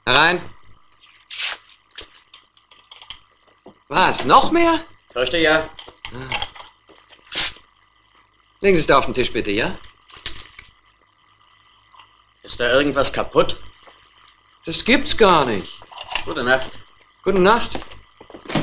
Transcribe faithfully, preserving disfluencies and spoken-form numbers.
Herein. Was, noch mehr? Fürchte ja. Ah. Legen Sie es da auf den Tisch, bitte, ja? Ist da irgendwas kaputt? Das gibt's gar nicht. Gute Nacht. Gute Nacht.